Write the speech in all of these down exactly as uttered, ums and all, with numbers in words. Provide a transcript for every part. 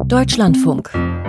Deutschlandfunk.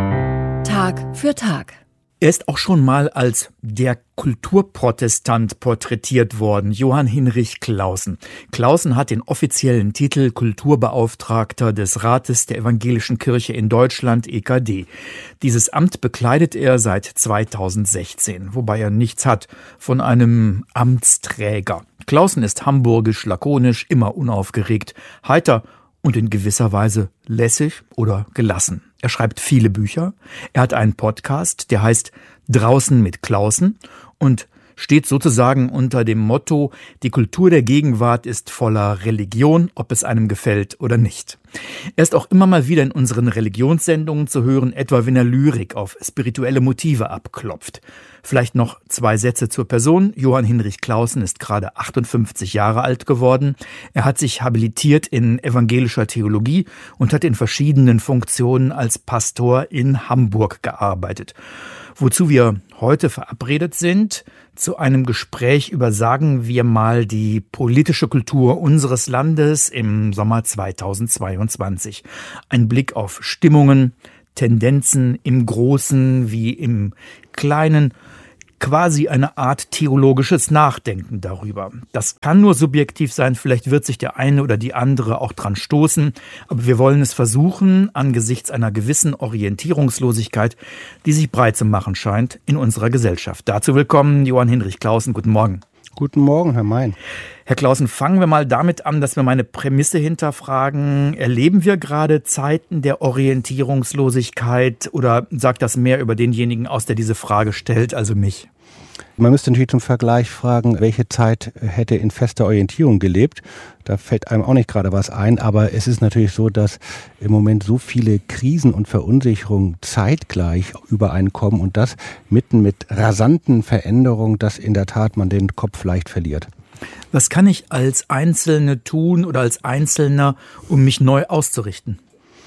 Tag für Tag. Er ist auch schon mal als der Kulturprotestant porträtiert worden, Johann Hinrich Clausen. Clausen hat den offiziellen Titel Kulturbeauftragter des Rates der Evangelischen Kirche in Deutschland, E K D. Dieses Amt bekleidet er seit zweitausendsechzehn, wobei er nichts hat von einem Amtsträger. Clausen ist hamburgisch, lakonisch, immer unaufgeregt, heiter und in gewisser Weise lässig oder gelassen. Er schreibt viele Bücher. Er hat einen Podcast, der heißt Draußen mit Clausen und steht sozusagen unter dem Motto, die Kultur der Gegenwart ist voller Religion, ob es einem gefällt oder nicht. Er ist auch immer mal wieder in unseren Religionssendungen zu hören, etwa wenn er Lyrik auf spirituelle Motive abklopft. Vielleicht noch zwei Sätze zur Person. Johann Hinrich Clausen ist gerade achtundfünfzig Jahre alt geworden. Er hat sich habilitiert in evangelischer Theologie und hat in verschiedenen Funktionen als Pastor in Hamburg gearbeitet. Wozu wir heute verabredet sind, zu einem Gespräch über, sagen wir mal, die politische Kultur unseres Landes im Sommer zweitausendzweiundzwanzig. Ein Blick auf Stimmungen, Tendenzen im Großen wie im Kleinen, quasi eine Art theologisches Nachdenken darüber. Das kann nur subjektiv sein, vielleicht wird sich der eine oder die andere auch dran stoßen, aber wir wollen es versuchen, angesichts einer gewissen Orientierungslosigkeit, die sich breit zu machen scheint in unserer Gesellschaft. Dazu willkommen, Johann Hinrich Clausen. Guten Morgen. Guten Morgen, Herr Mein. Herr Clausen, fangen wir mal damit an, dass wir meine Prämisse hinterfragen. Erleben wir gerade Zeiten der Orientierungslosigkeit oder sagt das mehr über denjenigen aus, der diese Frage stellt, also mich? Man müsste natürlich zum Vergleich fragen, welche Zeit hätte in fester Orientierung gelebt. Da fällt einem auch nicht gerade was ein, aber es ist natürlich so, dass im Moment so viele Krisen und Verunsicherungen zeitgleich übereinkommen und das mitten mit rasanten Veränderungen, dass in der Tat man den Kopf leicht verliert. Was kann ich als Einzelne tun oder als Einzelner, um mich neu auszurichten?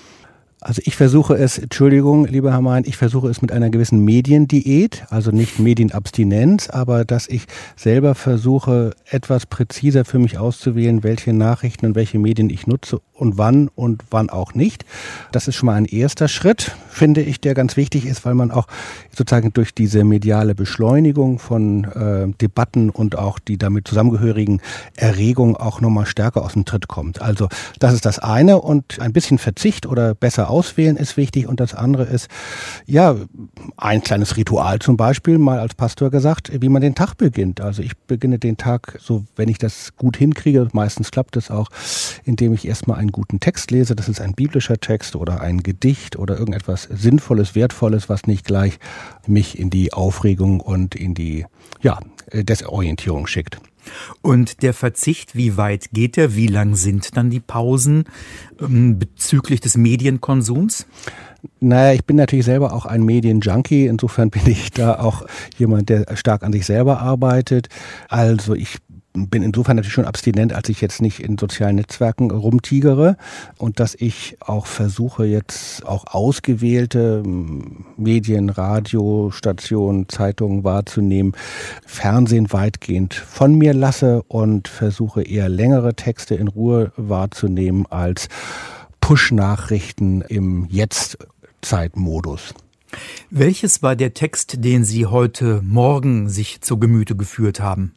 Also ich versuche es, Entschuldigung, lieber Herr Mein, ich versuche es mit einer gewissen Mediendiät, also nicht Medienabstinenz, aber dass ich selber versuche, etwas präziser für mich auszuwählen, welche Nachrichten und welche Medien ich nutze und wann und wann auch nicht. Das ist schon mal ein erster Schritt, finde ich, der ganz wichtig ist, weil man auch sozusagen durch diese mediale Beschleunigung von äh, Debatten und auch die damit zusammengehörigen Erregungen auch nochmal stärker aus dem Tritt kommt. Also das ist das eine und ein bisschen Verzicht oder besser auswählen ist wichtig und das andere ist, ja, ein kleines Ritual zum Beispiel, mal als Pastor gesagt, wie man den Tag beginnt. Also ich beginne den Tag so, wenn ich das gut hinkriege, meistens klappt es auch, indem ich erstmal einen guten Text lese, das ist ein biblischer Text oder ein Gedicht oder irgendetwas Sinnvolles, Wertvolles, was nicht gleich mich in die Aufregung und in die, ja, Desorientierung schickt. Und der Verzicht, wie weit geht der? Wie lang sind dann die Pausen ähm, bezüglich des Medienkonsums? Naja, ich bin natürlich selber auch ein Medienjunkie. Insofern bin ich da auch jemand, der stark an sich selber arbeitet. Also ich bin insofern natürlich schon abstinent, als ich jetzt nicht in sozialen Netzwerken rumtigere und dass ich auch versuche, jetzt auch ausgewählte Medien, Radiostationen, Zeitungen wahrzunehmen, Fernsehen weitgehend von mir lasse und versuche eher längere Texte in Ruhe wahrzunehmen als Push-Nachrichten im Jetzt-Zeitmodus. Welches war der Text, den Sie heute Morgen sich zu Gemüte geführt haben?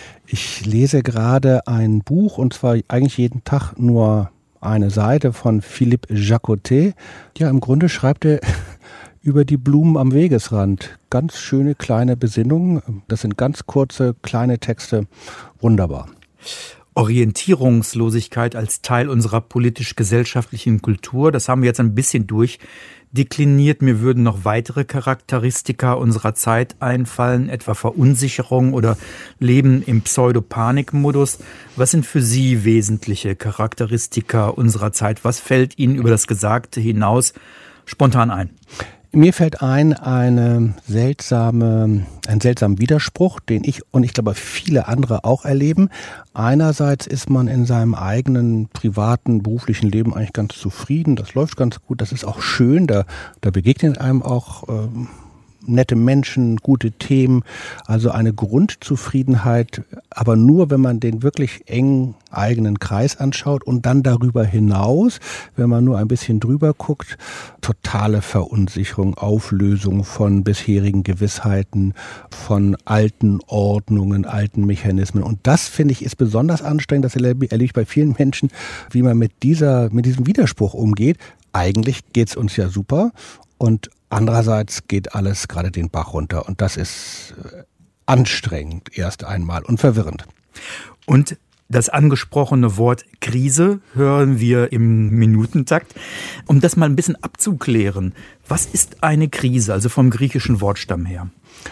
Ich lese gerade ein Buch, und zwar eigentlich jeden Tag nur eine Seite von Philippe Jacotet. Ja, im Grunde schreibt er über die Blumen am Wegesrand. Ganz schöne kleine Besinnungen. Das sind ganz kurze, kleine Texte. Wunderbar. Orientierungslosigkeit als Teil unserer politisch-gesellschaftlichen Kultur, das haben wir jetzt ein bisschen durchdekliniert. Mir würden noch weitere Charakteristika unserer Zeit einfallen, etwa Verunsicherung oder Leben im Pseudopanikmodus. Was sind für Sie wesentliche Charakteristika unserer Zeit? Was fällt Ihnen über das Gesagte hinaus spontan ein? Mir fällt ein, eine seltsame, ein seltsamer Widerspruch, den ich und ich glaube viele andere auch erleben. Einerseits ist man in seinem eigenen privaten, beruflichen Leben eigentlich ganz zufrieden. Das läuft ganz gut, das ist auch schön. Da, da begegnet einem auch ähm, nette Menschen, gute Themen, also eine Grundzufriedenheit, aber nur, wenn man den wirklich engen eigenen Kreis anschaut und dann darüber hinaus, wenn man nur ein bisschen drüber guckt, totale Verunsicherung, Auflösung von bisherigen Gewissheiten, von alten Ordnungen, alten Mechanismen. Und das, finde ich, ist besonders anstrengend. Das erlebe ich bei vielen Menschen, wie man mit dieser, mit diesem Widerspruch umgeht. Eigentlich geht's uns ja super und andererseits geht alles gerade den Bach runter. Und das ist anstrengend erst einmal und verwirrend. Und das angesprochene Wort Krise hören wir im Minutentakt. Um das mal ein bisschen abzuklären, was ist eine Krise, also vom griechischen Wortstamm her?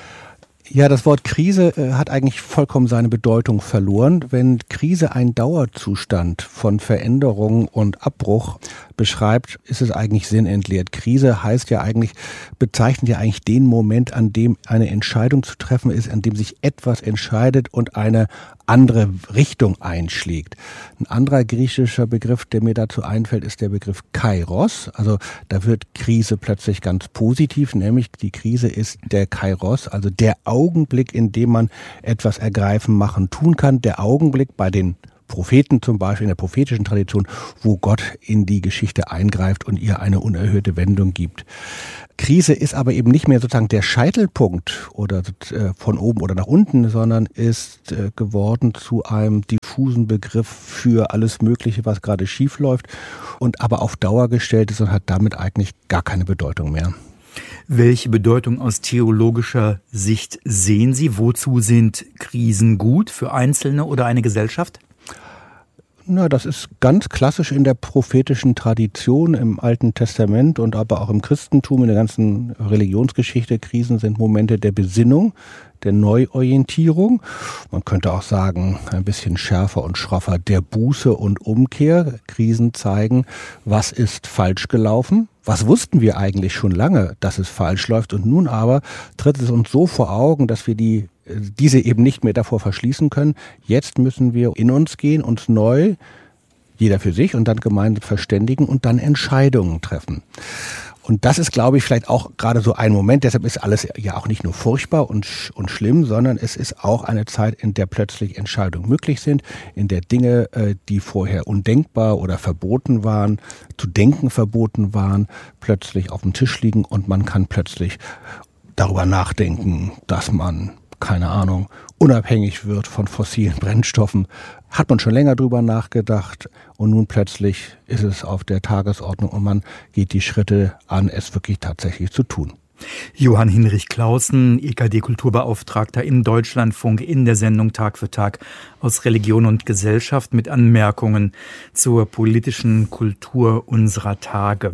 Ja, das Wort Krise äh, hat eigentlich vollkommen seine Bedeutung verloren. Wenn Krise ein Dauerzustand von Veränderung und Abbruch beschreibt, ist es eigentlich sinnentleert. Krise heißt ja eigentlich, bezeichnet ja eigentlich den Moment, an dem eine Entscheidung zu treffen ist, an dem sich etwas entscheidet und eine andere Richtung einschlägt. Ein anderer griechischer Begriff, der mir dazu einfällt, ist der Begriff Kairos. Also da wird Krise plötzlich ganz positiv, nämlich die Krise ist der Kairos, also der Augenblick, in dem man etwas ergreifen, machen, tun kann. Der Augenblick bei den Propheten zum Beispiel, in der prophetischen Tradition, wo Gott in die Geschichte eingreift und ihr eine unerhörte Wendung gibt. Krise ist aber eben nicht mehr sozusagen der Scheitelpunkt oder äh, von oben oder nach unten, sondern ist äh, geworden zu einem diffusen Begriff für alles Mögliche, was gerade schief läuft und aber auf Dauer gestellt ist und hat damit eigentlich gar keine Bedeutung mehr. Welche Bedeutung aus theologischer Sicht sehen Sie? Wozu sind Krisen gut, für Einzelne oder eine Gesellschaft? Na, das ist ganz klassisch in der prophetischen Tradition im Alten Testament und aber auch im Christentum, in der ganzen Religionsgeschichte. Krisen sind Momente der Besinnung, der Neuorientierung. Man könnte auch sagen, ein bisschen schärfer und schroffer, der Buße und Umkehr. Krisen zeigen, was ist falsch gelaufen. Was wussten wir eigentlich schon lange, dass es falsch läuft? Und nun aber tritt es uns so vor Augen, dass wir die, diese eben nicht mehr davor verschließen können. Jetzt müssen wir in uns gehen, uns neu, jeder für sich und dann gemeinsam verständigen und dann Entscheidungen treffen. Und das ist, glaube ich, vielleicht auch gerade so ein Moment. Deshalb ist alles ja auch nicht nur furchtbar und, und schlimm, sondern es ist auch eine Zeit, in der plötzlich Entscheidungen möglich sind, in der Dinge, die vorher undenkbar oder verboten waren, zu denken verboten waren, plötzlich auf dem Tisch liegen und man kann plötzlich darüber nachdenken, dass man, keine Ahnung, unabhängig wird von fossilen Brennstoffen. Hat man schon länger drüber nachgedacht und nun plötzlich ist es auf der Tagesordnung und man geht die Schritte an, es wirklich tatsächlich zu tun. Johann Hinrich Clausen, E K D-Kulturbeauftragter im Deutschlandfunk in der Sendung Tag für Tag aus Religion und Gesellschaft mit Anmerkungen zur politischen Kultur unserer Tage.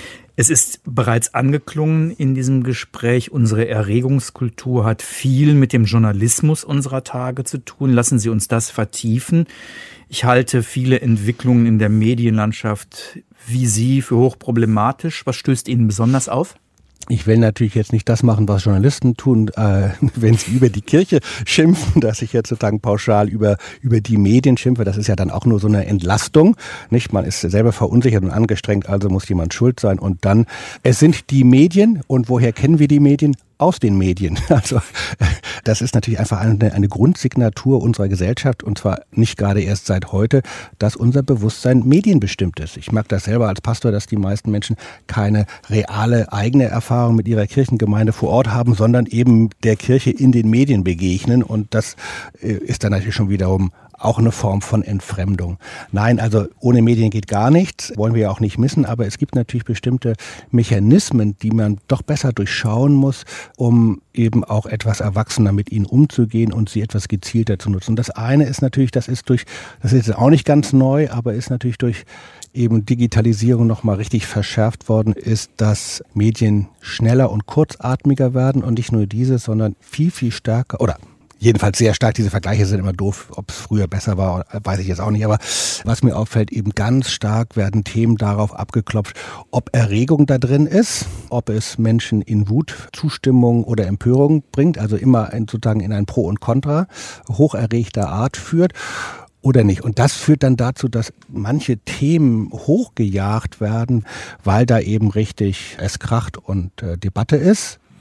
Es ist bereits angeklungen in diesem Gespräch, unsere Erregungskultur hat viel mit dem Journalismus unserer Tage zu tun. Lassen Sie uns das vertiefen. Ich halte viele Entwicklungen in der Medienlandschaft wie Sie für hochproblematisch. Was stößt Ihnen besonders auf? Ich will natürlich jetzt nicht das machen, was Journalisten tun, äh, wenn sie über die Kirche schimpfen, dass ich jetzt sozusagen pauschal über über die Medien schimpfe. Das ist ja dann auch nur so eine Entlastung, nicht? Man ist selber verunsichert und angestrengt, also muss jemand schuld sein. Und dann, es sind die Medien. Und woher kennen wir die Medien? Aus den Medien. Also das ist natürlich einfach eine, eine Grundsignatur unserer Gesellschaft und zwar nicht gerade erst seit heute, dass unser Bewusstsein medienbestimmt ist. Ich mag das selber als Pastor, dass die meisten Menschen keine reale eigene Erfahrung mit ihrer Kirchengemeinde vor Ort haben, sondern eben der Kirche in den Medien begegnen und das ist dann natürlich schon wiederum auch eine Form von Entfremdung. Nein, also ohne Medien geht gar nichts, wollen wir ja auch nicht missen, aber es gibt natürlich bestimmte Mechanismen, die man doch besser durchschauen muss, um eben auch etwas erwachsener mit ihnen umzugehen und sie etwas gezielter zu nutzen. Das eine ist natürlich, das ist durch, das ist auch nicht ganz neu, aber ist natürlich durch eben Digitalisierung nochmal richtig verschärft worden ist, dass Medien schneller und kurzatmiger werden und nicht nur diese, sondern viel, viel stärker oder jedenfalls sehr stark, diese Vergleiche sind immer doof, ob es früher besser war, weiß ich jetzt auch nicht, aber was mir auffällt, eben ganz stark werden Themen darauf abgeklopft, ob Erregung da drin ist, ob es Menschen in Wut, Zustimmung oder Empörung bringt, also immer ein, sozusagen in ein Pro und Contra hocherregter Art führt oder nicht. Und das führt dann dazu, dass manche Themen hochgejagt werden, weil da eben richtig es kracht und äh, Debatte ist.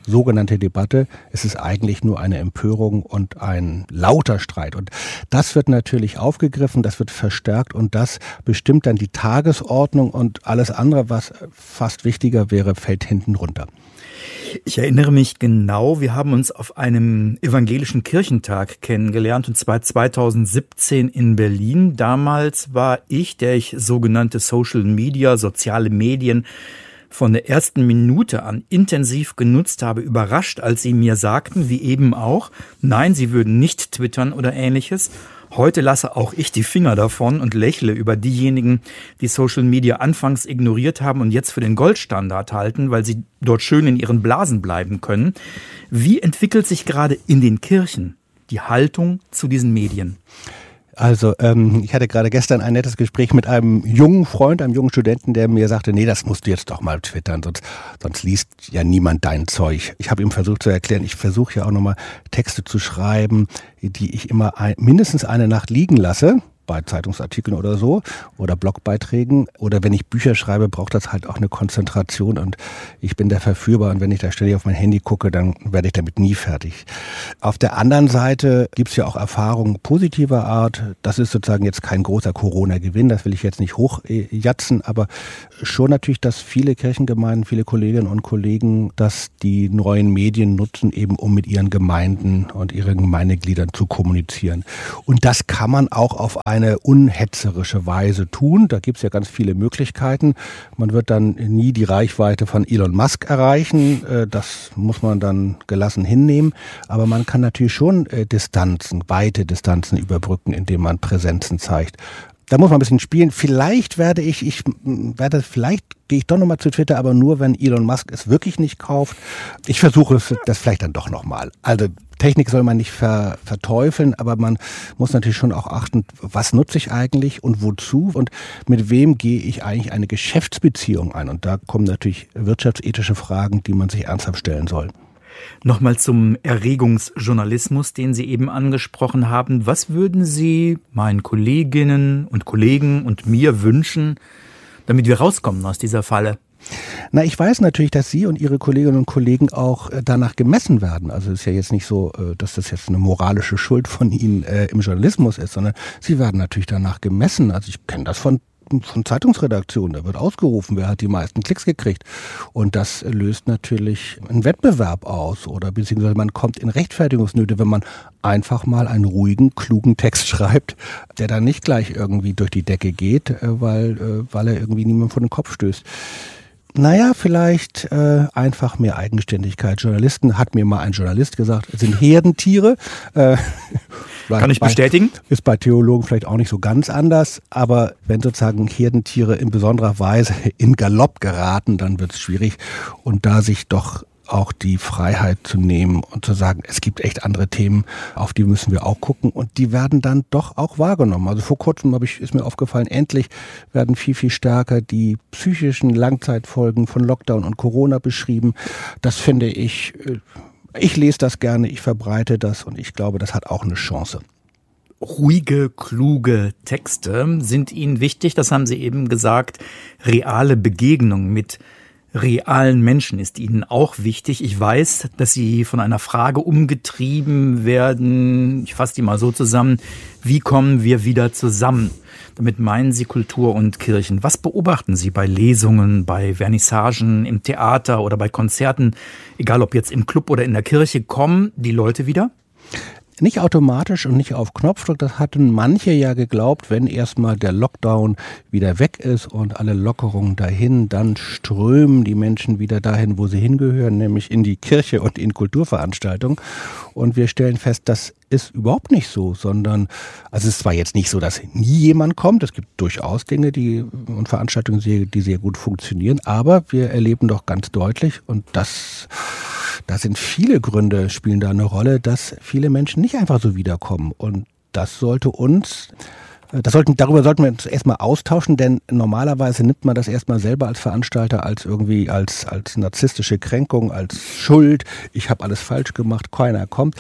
sogenannte Debatte. Es ist eigentlich nur eine Empörung und ein lauter Streit. Und das wird natürlich aufgegriffen, das wird verstärkt und das bestimmt dann die Tagesordnung und alles andere, was fast wichtiger wäre, fällt hinten runter. Ich erinnere mich genau, wir haben uns auf einem evangelischen Kirchentag kennengelernt, und zwar zweitausendsiebzehn in Berlin. Damals war ich, der ich sogenannte Social Media, soziale Medien von der ersten Minute an intensiv genutzt habe, überrascht, als Sie mir sagten, wie eben auch, nein, Sie würden nicht twittern oder Ähnliches. Heute lasse auch ich die Finger davon und lächle über diejenigen, die Social Media anfangs ignoriert haben und jetzt für den Goldstandard halten, weil sie dort schön in ihren Blasen bleiben können. Wie entwickelt sich gerade in den Kirchen die Haltung zu diesen Medien? Also ähm, ich hatte gerade gestern ein nettes Gespräch mit einem jungen Freund, einem jungen Studenten, der mir sagte, nee, das musst du jetzt doch mal twittern, sonst, sonst liest ja niemand dein Zeug. Ich habe ihm versucht zu erklären, ich versuche ja auch nochmal Texte zu schreiben, die ich immer ein, mindestens eine Nacht liegen lasse, bei Zeitungsartikeln oder so oder Blogbeiträgen, oder wenn ich Bücher schreibe, braucht das halt auch eine Konzentration und ich bin da verführbar, und wenn ich da ständig auf mein Handy gucke, dann werde ich damit nie fertig. Auf der anderen Seite gibt es ja auch Erfahrungen positiver Art. Das ist sozusagen jetzt kein großer Corona-Gewinn, das will ich jetzt nicht hochjatzen, aber schon natürlich, dass viele Kirchengemeinden, viele Kolleginnen und Kollegen, dass die neuen Medien nutzen, eben um mit ihren Gemeinden und ihren Gemeindegliedern zu kommunizieren. Und das kann man auch auf eine eine unhetzerische Weise tun. Da gibt es ja ganz viele Möglichkeiten. Man wird dann nie die Reichweite von Elon Musk erreichen. Das muss man dann gelassen hinnehmen. Aber man kann natürlich schon Distanzen, weite Distanzen überbrücken, indem man Präsenzen zeigt. Da muss man ein bisschen spielen. Vielleicht werde ich, ich werde, vielleicht gehe ich doch nochmal zu Twitter, aber nur, wenn Elon Musk es wirklich nicht kauft. Ich versuche das vielleicht dann doch nochmal. Also Technik soll man nicht ver, verteufeln, aber man muss natürlich schon auch achten, was nutze ich eigentlich und wozu und mit wem gehe ich eigentlich eine Geschäftsbeziehung ein. Und da kommen natürlich wirtschaftsethische Fragen, die man sich ernsthaft stellen soll. Nochmal zum Erregungsjournalismus, den Sie eben angesprochen haben. Was würden Sie meinen Kolleginnen und Kollegen und mir wünschen, damit wir rauskommen aus dieser Falle? Na, ich weiß natürlich, dass Sie und Ihre Kolleginnen und Kollegen auch danach gemessen werden. Also es ist ja jetzt nicht so, dass das jetzt eine moralische Schuld von Ihnen äh, im Journalismus ist, sondern Sie werden natürlich danach gemessen. Also ich kenne das von von Zeitungsredaktionen, da wird ausgerufen, wer hat die meisten Klicks gekriegt. Und das löst natürlich einen Wettbewerb aus oder beziehungsweise man kommt in Rechtfertigungsnöte, wenn man einfach mal einen ruhigen, klugen Text schreibt, der dann nicht gleich irgendwie durch die Decke geht, weil, weil er irgendwie niemand vor den Kopf stößt. Naja, vielleicht äh, einfach mehr Eigenständigkeit. Journalisten, hat mir mal ein Journalist gesagt, sind Herdentiere. Äh, Kann ich bei, bestätigen. Ist bei Theologen vielleicht auch nicht so ganz anders, aber wenn sozusagen Herdentiere in besonderer Weise in Galopp geraten, dann wird es schwierig. Und da sich doch auch die Freiheit zu nehmen und zu sagen, es gibt echt andere Themen, auf die müssen wir auch gucken und die werden dann doch auch wahrgenommen. Also vor kurzem habe ich, ist mir aufgefallen, endlich werden viel, viel stärker die psychischen Langzeitfolgen von Lockdown und Corona beschrieben. Das finde ich, ich lese das gerne, ich verbreite das und ich glaube, das hat auch eine Chance. Ruhige, kluge Texte sind Ihnen wichtig, das haben Sie eben gesagt, reale Begegnungen mit realen Menschen ist Ihnen auch wichtig. Ich weiß, dass Sie von einer Frage umgetrieben werden, ich fasse die mal so zusammen, wie kommen wir wieder zusammen? Damit meinen Sie Kultur und Kirchen. Was beobachten Sie bei Lesungen, bei Vernissagen, im Theater oder bei Konzerten, egal ob jetzt im Club oder in der Kirche, kommen die Leute wieder? Nicht automatisch und nicht auf Knopfdruck, das hatten manche ja geglaubt, wenn erstmal der Lockdown wieder weg ist und alle Lockerungen dahin, dann strömen die Menschen wieder dahin, wo sie hingehören, nämlich in die Kirche und in Kulturveranstaltungen. Und wir stellen fest, das ist überhaupt nicht so, sondern, also es ist zwar jetzt nicht so, dass nie jemand kommt, es gibt durchaus Dinge die und Veranstaltungen, die sehr gut funktionieren, aber wir erleben doch ganz deutlich, und das Da sind viele Gründe, spielen da eine Rolle, dass viele Menschen nicht einfach so wiederkommen. Und das sollte uns, das sollten, darüber sollten wir uns erstmal austauschen, denn normalerweise nimmt man das erstmal selber als Veranstalter als irgendwie als, als narzisstische Kränkung, als Schuld. Ich habe alles falsch gemacht, keiner kommt.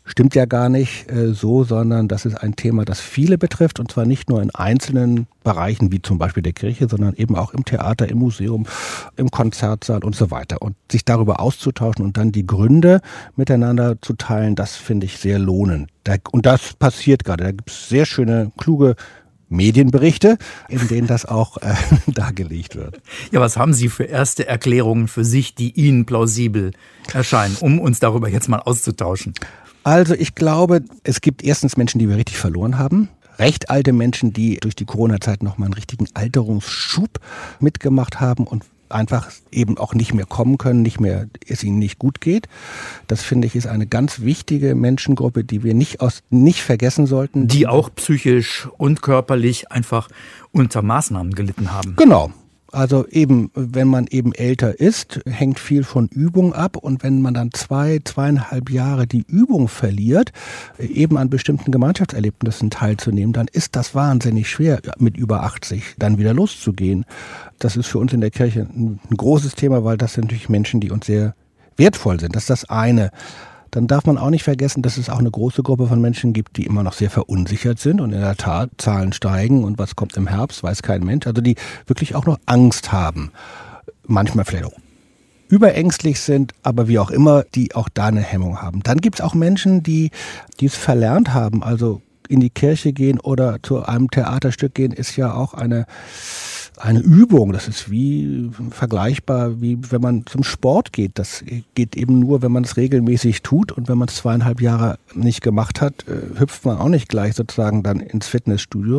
Stimmt ja gar nicht äh, so, sondern das ist ein Thema, das viele betrifft und zwar nicht nur in einzelnen Bereichen wie zum Beispiel der Kirche, sondern eben auch im Theater, im Museum, im Konzertsaal und so weiter. Und sich darüber auszutauschen und dann die Gründe miteinander zu teilen, das finde ich sehr lohnend. Da, und das passiert gerade. Da gibt es sehr schöne, kluge Medienberichte, in denen das auch äh, dargelegt wird. Ja, was haben Sie für erste Erklärungen für sich, die Ihnen plausibel erscheinen, um uns darüber jetzt mal auszutauschen? Also ich glaube, es gibt erstens Menschen, die wir richtig verloren haben. Recht alte Menschen, die durch die Corona-Zeit nochmal einen richtigen Alterungsschub mitgemacht haben und einfach eben auch nicht mehr kommen können, nicht mehr, es ihnen nicht gut geht. Das finde ich ist eine ganz wichtige Menschengruppe, die wir nicht aus, nicht vergessen sollten. Die auch psychisch und körperlich einfach unter Maßnahmen gelitten haben. Genau. Also eben, wenn man eben älter ist, hängt viel von Übung ab und wenn man dann zwei, zweieinhalb Jahre die Übung verliert, eben an bestimmten Gemeinschaftserlebnissen teilzunehmen, dann ist das wahnsinnig schwer, mit über achtzig dann wieder loszugehen. Das ist für uns in der Kirche ein großes Thema, weil das sind natürlich Menschen, die uns sehr wertvoll sind. Das ist das eine. Dann darf man auch nicht vergessen, dass es auch eine große Gruppe von Menschen gibt, die immer noch sehr verunsichert sind und in der Tat Zahlen steigen und was kommt im Herbst, weiß kein Mensch. Also die wirklich auch noch Angst haben, manchmal vielleicht auch überängstlich sind, aber wie auch immer, die auch da eine Hemmung haben. Dann gibt es auch Menschen, die die es verlernt haben, also in die Kirche gehen oder zu einem Theaterstück gehen, ist ja auch eine Eine Übung, das ist wie vergleichbar, wie wenn man zum Sport geht. Das geht eben nur, wenn man es regelmäßig tut und wenn man es zweieinhalb Jahre nicht gemacht hat, hüpft man auch nicht gleich sozusagen dann ins Fitnessstudio.